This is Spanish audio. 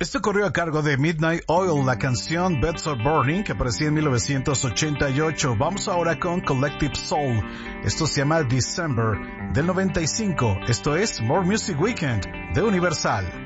Esto corrió a cargo de Midnight Oil, la canción Beds Are Burning, que aparecía en 1988. Vamos ahora con Collective Soul. Esto se llama December del 95. Esto es More Music Weekend de Universal.